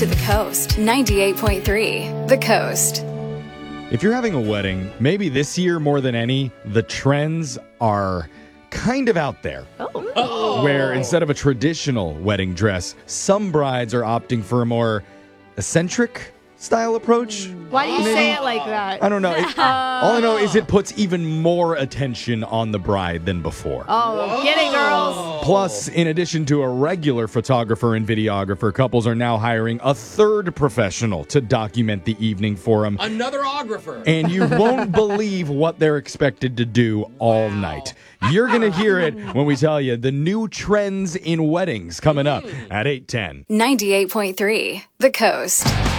To the Coast, 98.3, The Coast. If you're having a wedding, maybe this year more than any, the trends are kind of out there. Where instead of a traditional wedding dress, some brides are opting for a more eccentric style approach. Why do you say it like that? I don't know. All I know is it puts even more attention on the bride than before. Oh, get it, girls. Plus, in addition to a regular photographer and videographer, couples are now hiring a third professional to document the evening for them. Another ographer. And you won't believe what they're expected to do all night. You're going to hear it when we tell you the new trends in weddings coming up at 8:10. 98.3, The Coast.